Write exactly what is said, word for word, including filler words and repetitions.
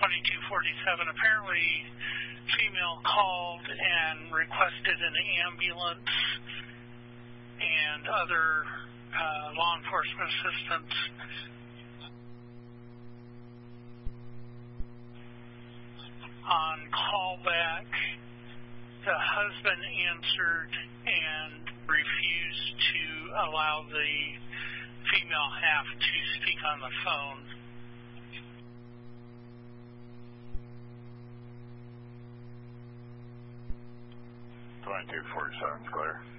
twenty-two forty-seven. Apparently, female called and requested an ambulance and other uh, law enforcement assistance. On callback, the husband answered and refused to allow the female half to speak on the phone. twenty-two forty-seven, clear.